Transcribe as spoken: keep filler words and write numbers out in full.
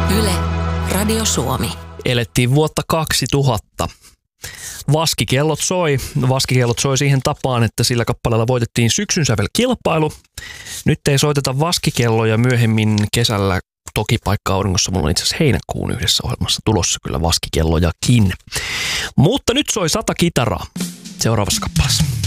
Yle, Radio Suomi. Elettiin vuotta kaksituhatta. Vaskikellot soi. Vaskikellot soi siihen tapaan, että sillä kappaleella voitettiin syksyn sävelkilpailu. Nyt ei soiteta vaskikelloja myöhemmin kesällä. Toki paikka auringossa, mulla on itse asiassa heinäkuun yhdessä ohjelmassa tulossa kyllä vaskikellojakin. Mutta nyt soi sata kitaraa seuraavassa kappaleessa.